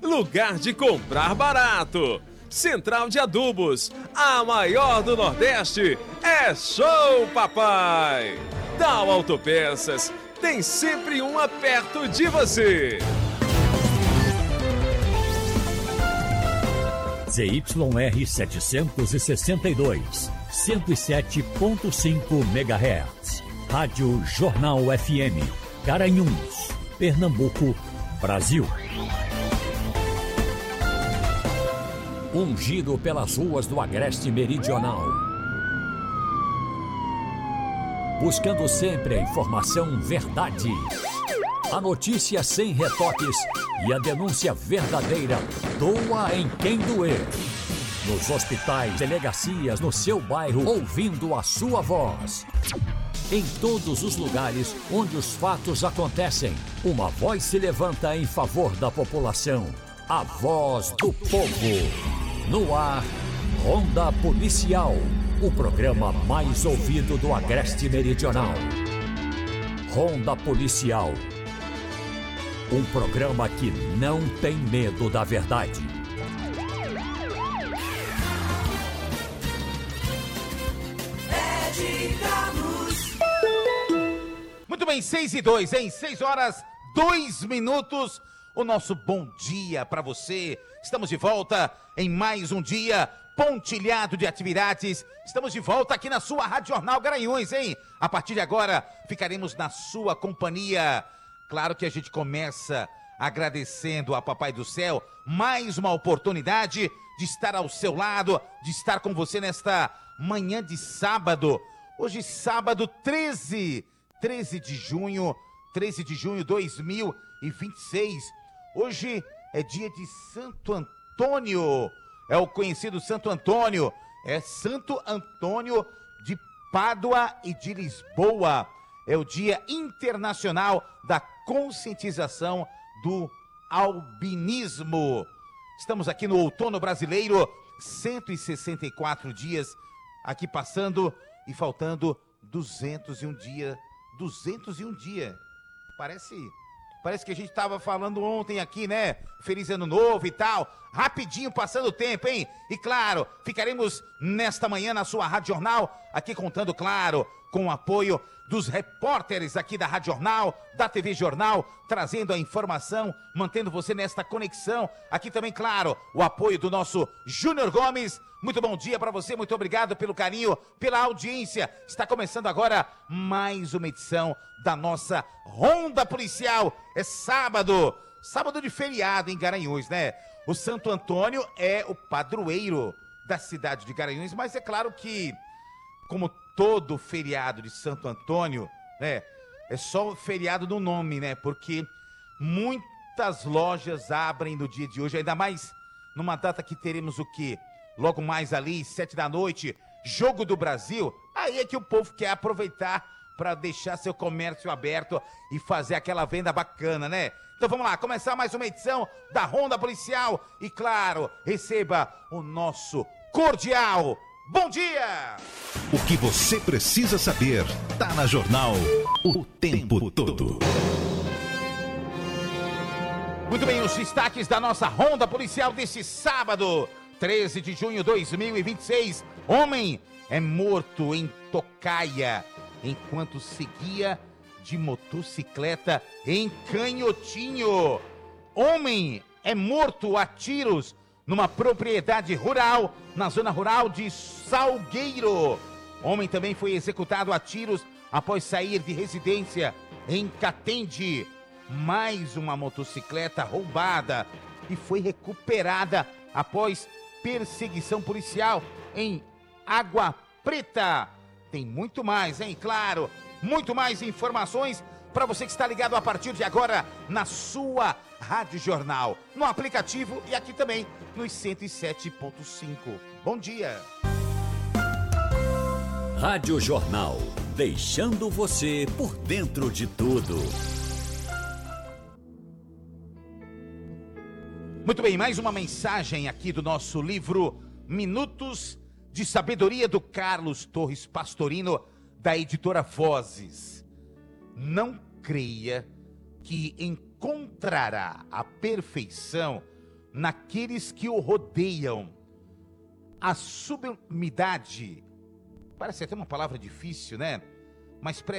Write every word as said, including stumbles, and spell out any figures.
lugar de comprar barato. Central de Adubos, a maior do Nordeste, é Show Papai. Tal Autopeças, tem sempre uma perto de você. Z Y R setecentos e sessenta e dois, cento e sete ponto cinco megahertz. Rádio Jornal F M, Garanhuns, Pernambuco, Brasil. Um giro pelas ruas do Agreste Meridional. Buscando sempre a informação verdade. A notícia sem retoques e a denúncia verdadeira. Doa em quem doer. Nos hospitais, delegacias, no seu bairro, ouvindo a sua voz. Em todos os lugares onde os fatos acontecem, uma voz se levanta em favor da população. A voz do povo. No ar, Ronda Policial, o programa mais ouvido do Agreste Meridional. Ronda Policial, um programa que não tem medo da verdade. Muito bem, seis e dois, em seis horas, dois minutos. O nosso bom dia para você. Estamos de volta em mais um dia pontilhado de atividades. Estamos de volta aqui na sua Rádio Jornal Garanhuns, hein? A partir de agora, ficaremos na sua companhia. Claro que a gente começa agradecendo a Papai do Céu mais uma oportunidade de estar ao seu lado, de estar com você nesta manhã de sábado. Hoje, sábado, treze, treze de junho, treze de junho de dois mil e vinte e seis. Hoje é dia de Santo Antônio, é o conhecido Santo Antônio, é Santo Antônio de Pádua e de Lisboa. É o Dia Internacional da Conscientização do Albinismo. Estamos aqui no outono brasileiro, cento e sessenta e quatro dias aqui passando e faltando duzentos e um dias. duzentos e um dias. Parece... Parece que a gente estava falando ontem aqui, né? Feliz Ano Novo e tal. Rapidinho passando o tempo, hein? E claro, ficaremos nesta manhã na sua Rádio Jornal, aqui contando, claro, com o apoio dos repórteres aqui da Rádio Jornal, da T V Jornal, trazendo a informação, mantendo você nesta conexão. Aqui também, claro, o apoio do nosso Júnior Gomes. Muito bom dia para você, muito obrigado pelo carinho, pela audiência. Está começando agora mais uma edição da nossa Ronda Policial. É sábado, sábado de feriado em Garanhuns, né? O Santo Antônio é o padroeiro da cidade de Garanhuns, mas é claro que, como todo feriado de Santo Antônio, né? É só feriado no nome, né? Porque muitas lojas abrem no dia de hoje, ainda mais numa data que teremos o quê? Logo mais ali, sete da noite, Jogo do Brasil. Aí é que o povo quer aproveitar para deixar seu comércio aberto e fazer aquela venda bacana, né? Então vamos lá, começar mais uma edição da Ronda Policial. E claro, receba o nosso cordial bom dia! O que você precisa saber tá na Jornal o tempo todo. Muito bem, os destaques da nossa Ronda Policial deste sábado, treze de junho de dois mil e vinte e seis. Homem é morto em Tocaia enquanto seguia de motocicleta em Canhotinho. Homem é morto a tiros numa propriedade rural, na zona rural de Salgueiro. Homem também foi executado a tiros após sair de residência em Catende. Mais uma motocicleta roubada e foi recuperada após perseguição policial em Água Preta. Tem muito mais, hein? Claro, muito mais informações para você que está ligado a partir de agora na sua Rádio Jornal, no aplicativo e aqui também nos cento e sete ponto cinco. Bom dia! Rádio Jornal, deixando você por dentro de tudo. Muito bem, mais uma mensagem aqui do nosso livro Minutos de Sabedoria do Carlos Torres Pastorino, da editora Vozes. Não creia que encontrará a perfeição naqueles que o rodeiam. A sublimidade, parece até uma palavra difícil, né? Mas preste